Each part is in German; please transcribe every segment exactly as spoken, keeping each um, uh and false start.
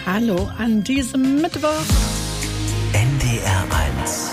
Hallo an diesem Mittwoch. N D R eins.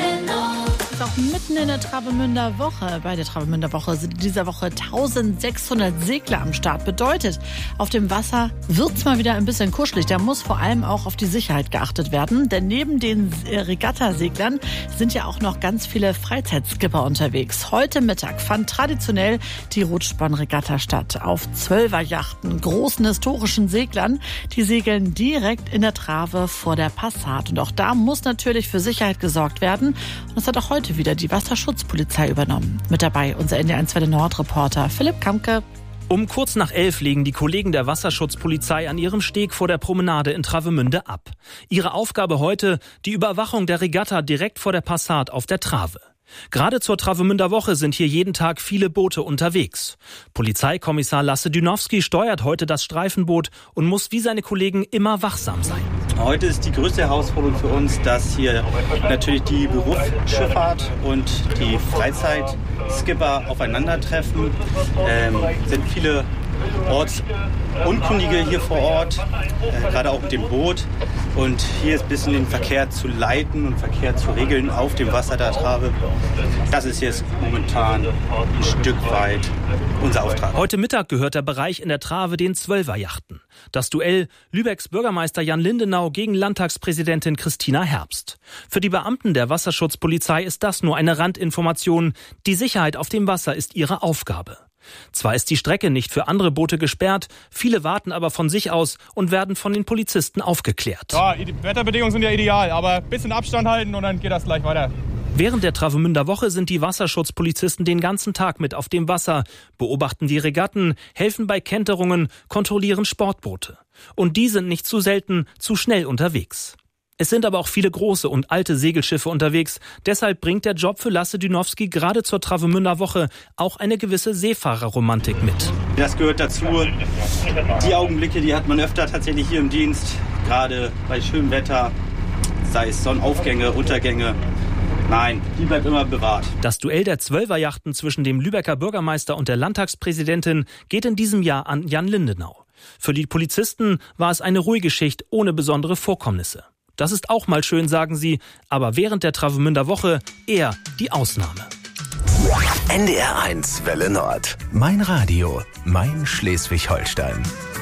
Ist auch mitten in der Travemünder Woche. Bei der Travemünder Woche sind in dieser Woche eintausendsechshundert Segler am Start. Bedeutet, auf dem Wasser wird's mal wieder ein bisschen kuschelig. Da muss vor allem auch auf die Sicherheit geachtet werden. Denn neben den Regattaseglern sind ja auch noch ganz viele Freizeitskipper unterwegs. Heute Mittag fand traditionell die Rutschbahn-Regatta statt. Auf Zwölferjachten, großen historischen Seglern. Die segeln direkt in der Trave vor der Passat. Und auch da muss natürlich für Sicherheit gesorgt werden. Und das hat auch heute wieder die Wasserschutzpolizei übernommen. Mit dabei unser N D R eins Nord-Reporter Philipp Kamke. Um kurz nach elf legen die Kollegen der Wasserschutzpolizei an ihrem Steg vor der Promenade in Travemünde ab. Ihre Aufgabe heute, die Überwachung der Regatta direkt vor der Passat auf der Trave. Gerade zur Travemünder Woche sind hier jeden Tag viele Boote unterwegs. Polizeikommissar Lasse Dynowski steuert heute das Streifenboot und muss wie seine Kollegen immer wachsam sein. Heute ist die größte Herausforderung für uns, dass hier natürlich die Berufsschifffahrt und die Freizeitskipper aufeinandertreffen. Ähm, sind viele Ortsunkundige hier vor Ort, äh, gerade auch mit dem Boot. Und hier ist ein bisschen den Verkehr zu leiten und Verkehr zu regeln auf dem Wasser der Trave. Das ist jetzt momentan ein Stück weit unser Auftrag. Heute Mittag gehört der Bereich in der Trave den Zwölferjachten. Das Duell Lübecks Bürgermeister Jan Lindenau gegen Landtagspräsidentin Christina Herbst. Für die Beamten der Wasserschutzpolizei ist das nur eine Randinformation. Die Sicherheit auf dem Wasser ist ihre Aufgabe. Zwar ist die Strecke nicht für andere Boote gesperrt, viele warten aber von sich aus und werden von den Polizisten aufgeklärt. Ja, die Wetterbedingungen sind ja ideal, aber ein bisschen Abstand halten und dann geht das gleich weiter. Während der Travemünder Woche sind die Wasserschutzpolizisten den ganzen Tag mit auf dem Wasser, beobachten die Regatten, helfen bei Kenterungen, kontrollieren Sportboote. Und die sind nicht zu selten zu schnell unterwegs. Es sind aber auch viele große und alte Segelschiffe unterwegs. Deshalb bringt der Job für Lasse Dynowski gerade zur Travemünder Woche auch eine gewisse Seefahrerromantik mit. Das gehört dazu. Die Augenblicke, die hat man öfter tatsächlich hier im Dienst. Gerade bei schönem Wetter, sei es Sonnenaufgänge, Untergänge. Nein, die bleibt immer bewahrt. Das Duell der Zwölferjachten zwischen dem Lübecker Bürgermeister und der Landtagspräsidentin geht in diesem Jahr an Jan Lindenau. Für die Polizisten war es eine ruhige Schicht ohne besondere Vorkommnisse. Das ist auch mal schön, sagen sie, aber während der Travemünder Woche eher die Ausnahme. N D R eins Welle Nord. Mein Radio, mein Schleswig-Holstein.